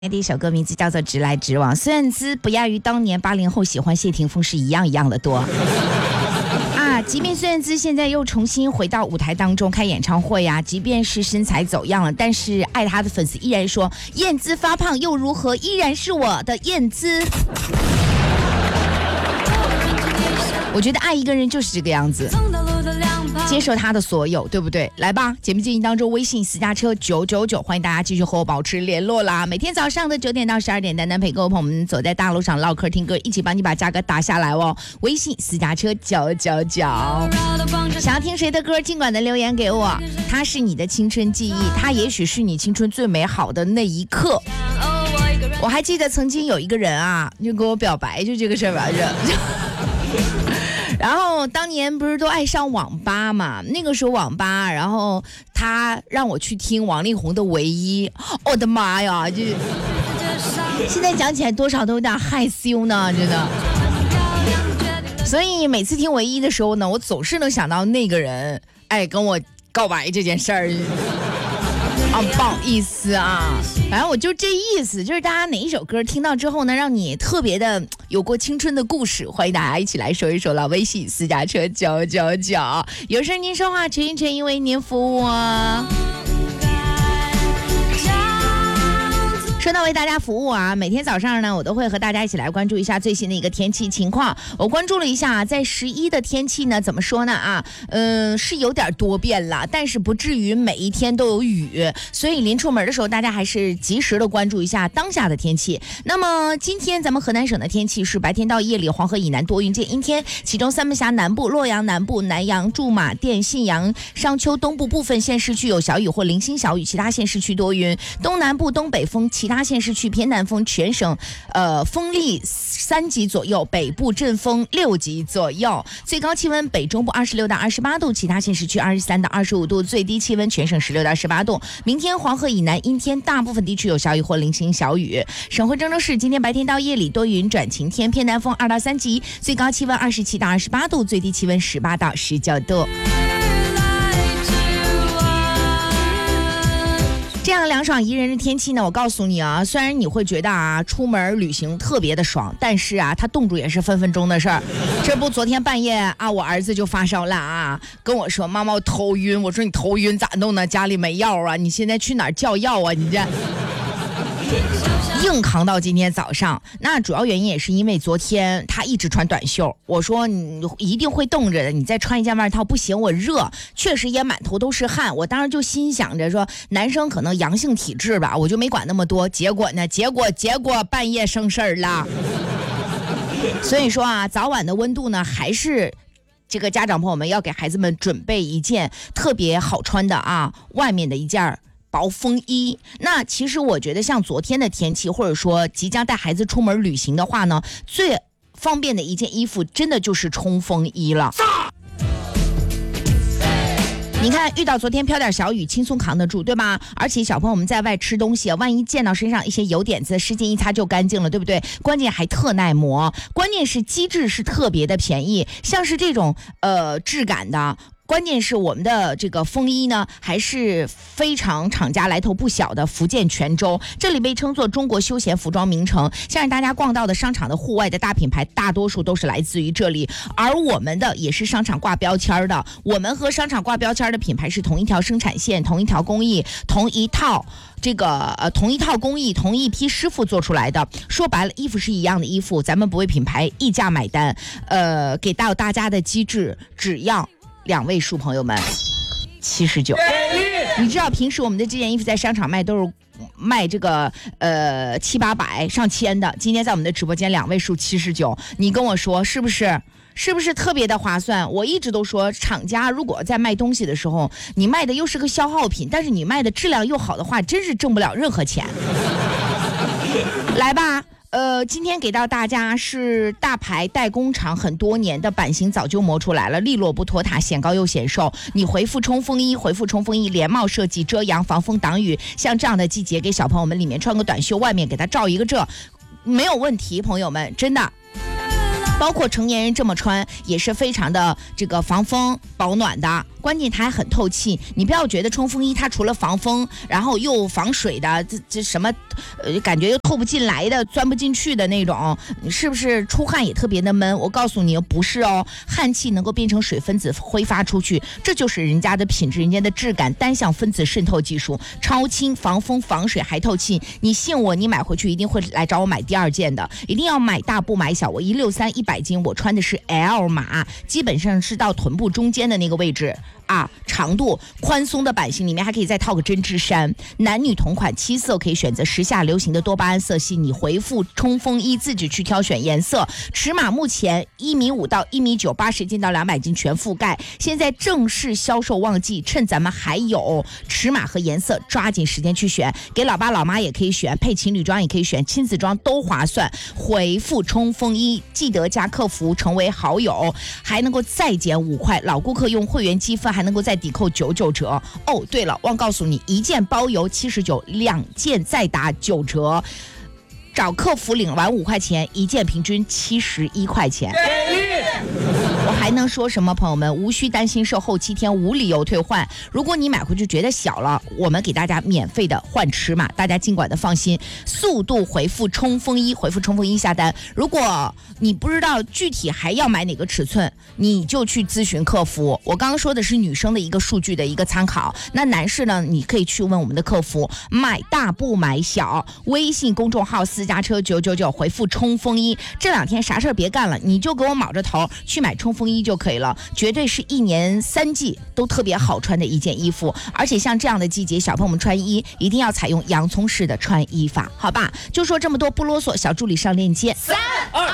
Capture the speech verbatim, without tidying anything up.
的一首歌名字叫做《直来直往》，孙燕姿不亚于当年八零后喜欢谢霆锋是一样一样的多啊！即便孙燕姿现在又重新回到舞台当中开演唱会啊，即便是身材走样了，但是爱她的粉丝依然说燕姿发胖又如何，依然是我的燕姿。我觉得爱一个人就是这个样子，接受他的所有，对不对？来吧，节目进行当中，微信私家车九九九，欢迎大家继续和我保持联络啦。每天早上的九点到十二点，丹丹陪各位朋友们走在大路上唠嗑听歌，一起帮你把价格打下来哦。微信私家车九九九，想要听谁的歌，尽管的留言给我。它是你的青春记忆，它也许是你青春最美好的那一刻。我还记得曾经有一个人啊，就跟我表白，就这个事儿吧，就。然后当年不是都爱上网吧嘛？那个时候网吧，然后他让我去听王力宏的《唯一》，我的妈呀！就现在讲起来多少都有点害羞呢，真的。所以每次听《唯一》的时候呢，我总是能想到那个人，哎，跟我告白这件事儿。啊，不好意思啊，反正我就这意思，就是大家哪一首歌听到之后呢，让你特别的有过青春的故事，欢迎大家一起来说一说了。微信私家车九九九，有事您说话，陈一陈因为您服务啊。说到为大家服务啊，每天早上呢，我都会和大家一起来关注一下最新的一个天气情况。我关注了一下，在十一的天气呢，怎么说呢啊，嗯，是有点多变了，但是不至于每一天都有雨，所以临出门的时候，大家还是及时的关注一下当下的天气。那么今天咱们河南省的天气是白天到夜里黄河以南多云见阴天，其中三门峡南部、洛阳南部、南阳、驻马店、信阳、商丘东部部分县市区有小雨或零星小雨，其他县市区多云，东南部东北风，其他县市区偏南风，全省呃风力三级左右，北部阵风六级左右，最高气温北中部二十六到二十八度，其他县市区二十三到二十五度，最低气温全省十六到十八度。明天黄河以南阴天，大部分地区有小雨或零星小雨。省会郑州市今天白天到夜里多云转晴天，偏南风二到三级，最高气温二十七到二十八度，最低气温十八到十九度。这样凉爽宜人的天气呢，我告诉你啊，虽然你会觉得啊出门旅行特别的爽，但是啊它冻住也是分分钟的事儿。这不昨天半夜啊我儿子就发烧了啊，跟我说妈妈我头晕，我说你头晕咋弄呢？家里没药啊，你现在去哪儿叫药啊？你这硬扛到今天早上，那主要原因也是因为昨天他一直穿短袖，我说你一定会冻着的，你再穿一件外套，不行我热，确实也满头都是汗。我当时就心想着说男生可能阳性体质吧，我就没管那么多，结果呢结果结果半夜生事儿了。所以说啊，早晚的温度呢还是这个家长朋友们要给孩子们准备一件特别好穿的啊外面的一件薄风衣。那其实我觉得像昨天的天气，或者说即将带孩子出门旅行的话呢，最方便的一件衣服真的就是冲锋衣了。你看遇到昨天飘点小雨轻松扛得住，对吧？而且小朋友们在外吃东西，万一溅到身上一些油点子，湿巾一擦就干净了，对不对？关键还特耐磨，关键是机制是特别的便宜，像是这种呃质感的，关键是我们的这个风衣呢，还是非常厂家来头不小的福建泉州，这里被称作中国休闲服装名城。像是大家逛到的商场的户外的大品牌，大多数都是来自于这里，而我们的也是商场挂标签的。我们和商场挂标签的品牌是同一条生产线、同一条工艺、同一套这个呃同一套工艺、同一批师傅做出来的。说白了，衣服是一样的衣服，咱们不为品牌溢价买单，呃，给到大家的机制只要两位数，朋友们，七十九。你知道平时我们的这件衣服在商场卖都是卖这个呃七八百上千的，今天在我们的直播间两位数七十九，你跟我说是不是？是不是特别的划算？我一直都说，厂家如果在卖东西的时候，你卖的又是个消耗品，但是你卖的质量又好的话，真是挣不了任何钱。来吧。呃，今天给到大家是大牌代工厂很多年的版型早就磨出来了，利落不拖沓，显高又显瘦。你回复冲锋衣，回复冲锋衣，连帽设计，遮阳防风挡雨，像这样的季节给小朋友们里面穿个短袖，外面给他罩一个这，没有问题，朋友们，真的。包括成年人这么穿也是非常的这个防风保暖的，关键它还很透气。你不要觉得冲锋衣它除了防风然后又防水的这这什么呃感觉又透不进来的、钻不进去的那种，是不是出汗也特别的闷？我告诉你，不是哦，汗气能够变成水分子挥发出去，这就是人家的品质，人家的质感，单向分子渗透技术，超轻、防风、防水还透气。你信我，你买回去一定会来找我买第二件的，一定要买大不买小。我一六三一百斤，我穿的是 L 码，基本上是到臀部中间的那个位置。啊，长度宽松的版型里面还可以再套个针织衫，男女同款，七色可以选择时下流行的多巴胺色系，你回复冲锋衣自己去挑选颜色。尺码目前一米五到一米九，八十斤到两百斤全覆盖。现在正式销售旺季，趁咱们还有尺码和颜色，抓紧时间去选。给老爸老妈也可以选，配情侣装也可以选，亲子装都划算。回复冲锋衣，记得加客服成为好友，还能够再减五块。老顾客用会员积分还能够再抵扣九九折哦。对了，忘告诉你，一件包邮七十九，两件再打九折。找客服领完五块钱，一件平均七十一块钱。我还能说什么？朋友们，无需担心售后七天无理由退换。如果你买回去觉得小了，我们给大家免费的换尺码，大家尽管的放心。速度回复冲锋衣，回复冲锋衣下单。如果你不知道具体还要买哪个尺寸，你就去咨询客服。我刚刚说的是女生的一个数据的一个参考，那男士呢，你可以去问我们的客服，买大不买小。微信公众号私家车九九九，回复冲锋衣。这两天啥事儿别干了，你就给我卯着头去买冲锋衣就可以了，绝对是一年三季都特别好穿的一件衣服。而且像这样的季节，小朋友们穿衣一定要采用洋葱式的穿衣法，好吧？就说这么多，不啰嗦，小助理上链接。三二